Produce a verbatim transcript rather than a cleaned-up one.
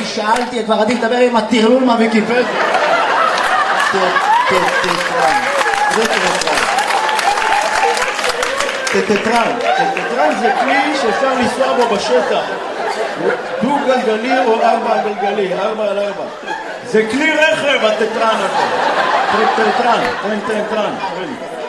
שאלתי, כבר עדיף לדבר עם הטרלול מהוויקיפדיה. טטרן. זה טטרן. טטרן. טטרן זה כלי שאפשר לנסוע בו בשטח. דו גלגלי או ארבע גלגלי, ארבע על ארבע. זה כלי רכב, הטטרן הזה. טטרן, טטרן, טטרן.